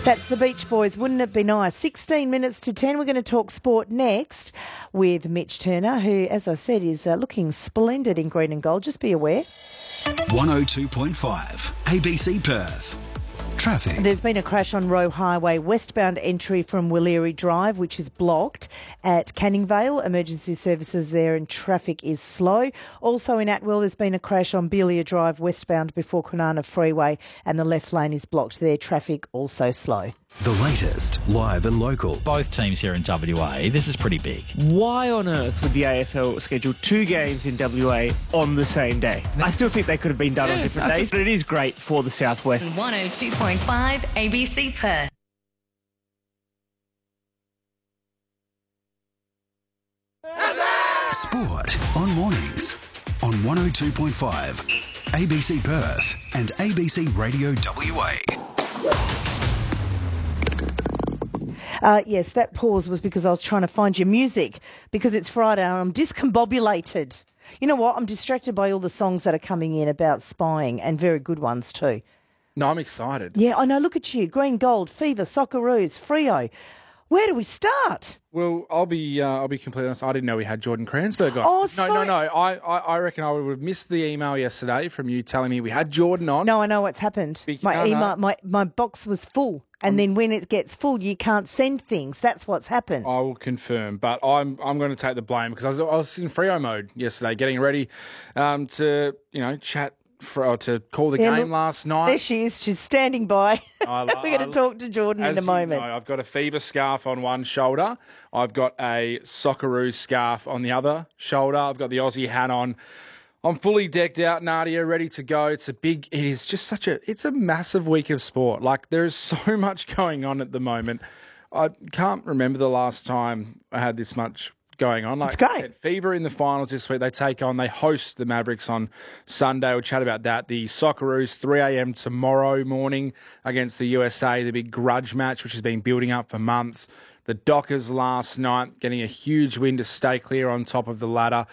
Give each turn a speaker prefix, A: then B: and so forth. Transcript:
A: That's the Beach Boys. Wouldn't it be nice? 16 minutes to 10. We're going to talk sport next with Mitch Turner, who, as I said, is looking splendid in green and gold. Just be aware.
B: 102.5 ABC Perth. Traffic.
A: There's been a crash on Roe Highway, westbound entry from Willeri Drive, which is blocked at Canning Vale. Emergency services there and traffic is slow. Also in Atwell, there's been a crash on Belia Drive, westbound before Kwinana Freeway, and the left lane is blocked there. Traffic also slow.
B: The latest, live and local.
C: Both teams here in WA, this is pretty big.
D: Why on earth would the AFL schedule 2 games in WA on the same day? I still think they could have been done on different days, but it is great for the Southwest.
E: 102.5 ABC Perth.
B: Sport on mornings on 102.5 ABC Perth and ABC Radio WA.
A: Yes, that pause was because I was trying to find your music because it's Friday and I'm discombobulated. You know what? I'm distracted by all the songs that are coming in about spying and very good ones too.
F: No, I'm excited.
A: Yeah, I know. Look at you. Green, Gold, Fever, Socceroos, Freo. Where do we start?
F: Well, I'll be completely honest. I didn't know we had Jordan Kranzberg on.
A: Oh,
F: No.
A: sorry.
F: I reckon I would have missed the email yesterday from you telling me we had Jordan on.
A: No, I know what's happened. My box was full. And then when it gets full, you can't send things. That's what's happened.
F: I will confirm, but I'm going to take the blame because I was in Freo mode yesterday, getting ready to chat to call the game last night.
A: There she is. She's standing by. We're going to talk to Jordan in a moment.
F: I've got a Fever scarf on one shoulder. I've got a Socceroos scarf on the other shoulder. I've got the Aussie hat on. I'm fully decked out, Nadia, ready to go. It's a massive week of sport. Like, there is so much going on at the moment. I can't remember the last time I had this much going on.
A: It's great.
F: Fever in the finals this week. They host the Mavericks on Sunday. We'll chat about that. The Socceroos, 3 a.m. tomorrow morning against the USA, the big grudge match, which has been building up for months. The Dockers last night getting a huge win to stay clear on top of the ladder.